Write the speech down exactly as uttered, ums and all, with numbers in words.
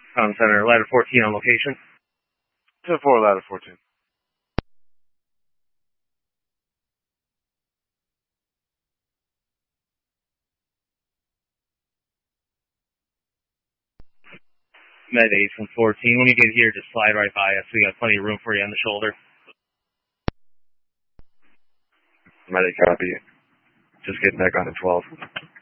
Com Center, ladder fourteen on location. ten four, ladder fourteen. Med eight from fourteen. When you get here, just slide right by us. We got plenty of room for you on the shoulder. Medic copy. Just getting back on the twelve.